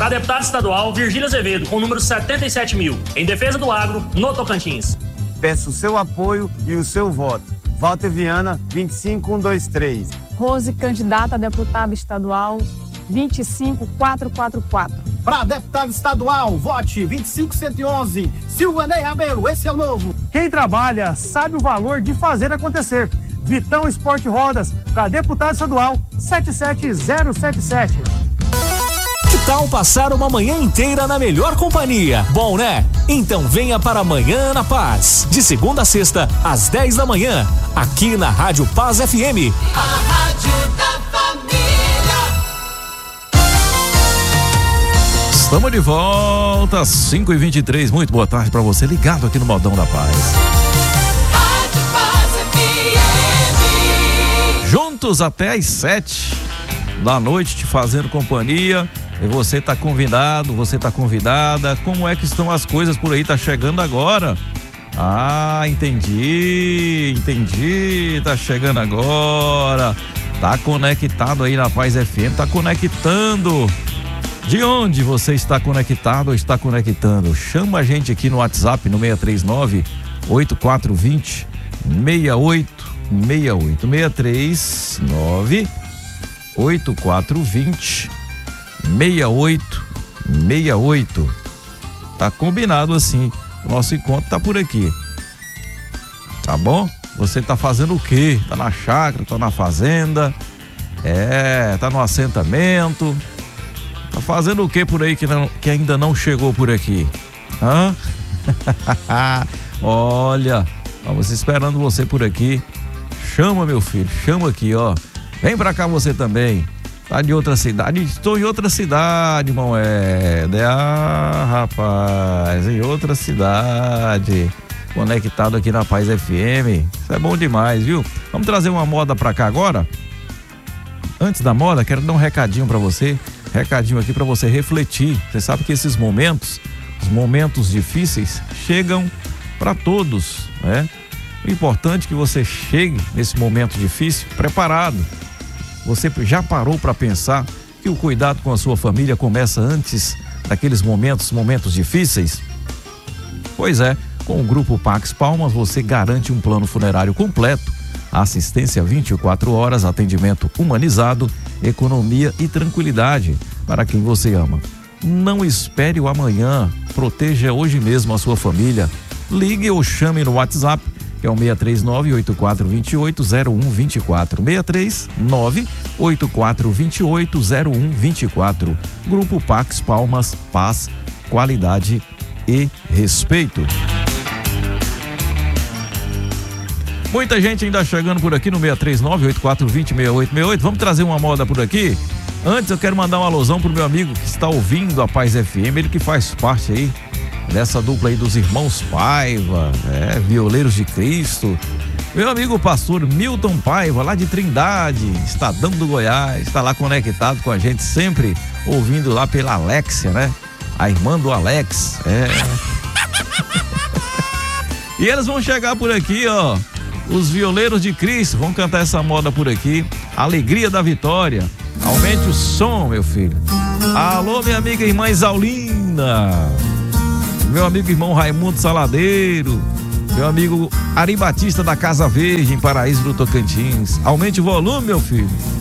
para deputado estadual Virgílio Azevedo, com o número 77.000, em defesa do agro, no Tocantins. Peço o seu apoio e o seu voto. Walter Viana, 25123. Rose, candidata a deputada estadual, 25444. Para deputado estadual, vote 25111. Silvanei Rabelo, esse é o novo. Quem trabalha sabe o valor de fazer acontecer. Vitão Esporte Rodas, para deputado estadual, 77077. Que tal passar uma manhã inteira na melhor companhia? Bom, né? Então venha para Manhã na Paz, de segunda a sexta, às 10 da manhã, aqui na Rádio Paz FM. A Rádio da Família. Estamos de volta, 5h23. Muito boa tarde para você, ligado aqui no Modão da Paz. Rádio Paz FM. Juntos até às 7 da noite, te fazendo companhia. E você tá convidado, você tá convidada. Como é que estão as coisas por aí? Tá chegando agora? Ah, entendi. Tá chegando agora. Tá conectado aí na Paz FM, tá conectando. De onde você está conectado ou está conectando? Chama a gente aqui no WhatsApp no 639 8420 6868. 639 8420 6868. Tá combinado assim. O nosso encontro tá por aqui. Tá bom? Você tá fazendo o quê? Tá na chácara, tá na fazenda? Tá no assentamento? Tá fazendo o quê por aí que ainda não chegou por aqui? Hã? Olha, vamos esperando você por aqui. Chama, meu filho, chama aqui, ó. Vem pra cá você também. Tá de outra cidade? Estou em outra cidade, Moeda. Ah, rapaz, em outra cidade. Conectado aqui na Paz FM. Isso é bom demais, viu? Vamos trazer uma moda pra cá agora? Antes da moda, quero dar um recadinho pra você. Recadinho aqui pra você refletir. Você sabe que esses momentos, os momentos difíceis, chegam pra todos, né? O importante é que você chegue nesse momento difícil preparado. Você já parou para pensar que o cuidado com a sua família começa antes daqueles momentos difíceis? Pois é, com o Grupo Pax Palmas você garante um plano funerário completo, assistência 24 horas, atendimento humanizado, economia e tranquilidade para quem você ama. Não espere o amanhã, proteja hoje mesmo a sua família. Ligue ou chame no WhatsApp, que é o 639-8428-0124. 639-8428-0124. Grupo Pax Palmas, paz, qualidade e respeito. Muita gente ainda chegando por aqui no 639-8420-6868. Vamos trazer uma moda por aqui? Antes eu quero mandar uma alusão pro meu amigo que está ouvindo a Paz FM, ele que faz parte aí dessa dupla aí dos irmãos Paiva, Violeiros de Cristo. Meu amigo pastor Milton Paiva, lá de Trindade, Estadão do Goiás, está lá conectado com a gente, sempre ouvindo lá pela Alexia, né? A irmã do Alex, E eles vão chegar por aqui, ó, os Violeiros de Cristo, vão cantar essa moda por aqui, Alegria da Vitória. Aumente o som, meu filho. Alô, minha amiga irmã Isaulina. Meu amigo irmão Raimundo Saladeiro, meu amigo Ari Batista da Casa Verde, em Paraíso do Tocantins. Aumente o volume, meu filho.